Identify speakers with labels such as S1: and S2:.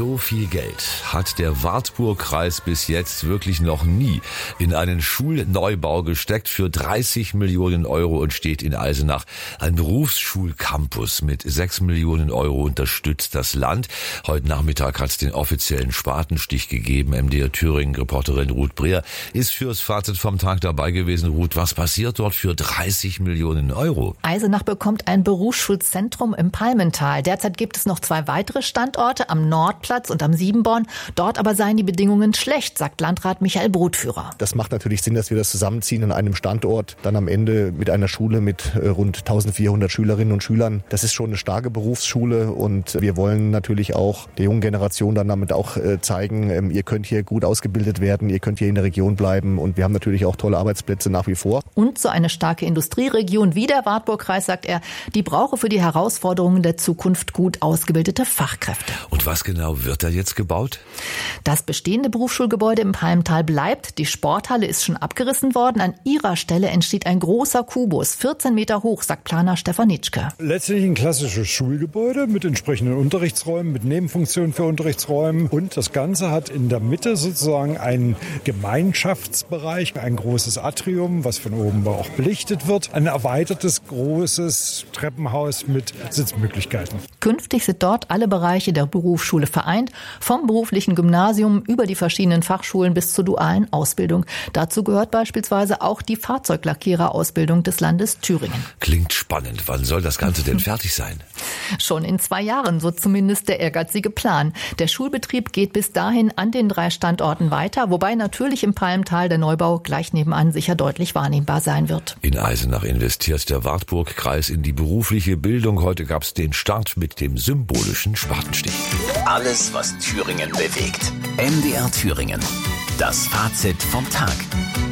S1: So viel Geld hat der Wartburgkreis bis jetzt wirklich noch nie in einen Schulneubau gesteckt für 30 Millionen Euro und steht in Eisenach. Ein Berufsschulcampus mit 6 Millionen Euro unterstützt das Land. Heute Nachmittag hat es den offiziellen Spatenstich gegeben. MDR Thüringen-Reporterin Ruth Breer ist fürs Fazit vom Tag dabei gewesen. Ruth, was passiert dort für 30 Millionen Euro?
S2: Eisenach bekommt ein Berufsschulzentrum im Palmental. Derzeit gibt es noch 2 weitere Standorte am Nordplatz und am Siebenborn. Dort aber seien die Bedingungen schlecht, sagt Landrat Michael Brotführer.
S3: Das macht natürlich Sinn, dass wir das zusammenziehen an einem Standort, dann am Ende mit einer Schule mit rund 1400 Schülerinnen und Schülern. Das ist schon eine starke Berufsschule und wir wollen natürlich auch der jungen Generation dann damit auch zeigen, ihr könnt hier gut ausgebildet werden, ihr könnt hier in der Region bleiben und wir haben natürlich auch tolle Arbeitsplätze nach wie vor.
S2: Und so eine starke Industrieregion wie der Wartburgkreis, sagt er, die brauche für die Herausforderungen der Zukunft gut ausgebildete Fachkräfte.
S1: Und was genau wird da jetzt gebaut?
S2: Das bestehende Berufsschulgebäude im Palmental bleibt. Die Sporthalle ist schon abgerissen worden. An ihrer Stelle entsteht ein großer Kubus, 14 Meter hoch, sagt Planer Stefan Nitschke.
S4: Letztlich ein klassisches Schulgebäude mit entsprechenden Unterrichtsräumen, mit Nebenfunktionen für Unterrichtsräume. Und das Ganze hat in der Mitte sozusagen einen Gemeinschaftsbereich, ein großes Atrium, was von oben auch belichtet wird. Ein erweitertes, großes Treppenhaus mit Sitzmöglichkeiten.
S2: Künftig sind dort alle Bereiche der Berufsschule vereint, vom beruflichen Gymnasium über die verschiedenen Fachschulen bis zur dualen Ausbildung. Dazu gehört beispielsweise auch die Fahrzeuglackiererausbildung des Landes Thüringen.
S1: Klingt spannend. Wann soll das Ganze denn fertig sein?
S2: Schon in 2 Jahren, so zumindest der ehrgeizige Plan. Der Schulbetrieb geht bis dahin an den 3 Standorten weiter, wobei natürlich im Palmental der Neubau gleich nebenan sicher deutlich wahrnehmbar sein wird.
S1: In Eisenach investiert der Wartburgkreis in die berufliche Bildung. Heute gab es den Start mit dem symbolischen Spatenstich.
S5: Alles, was Thüringen bewegt. MDR Thüringen. Das Fazit vom Tag.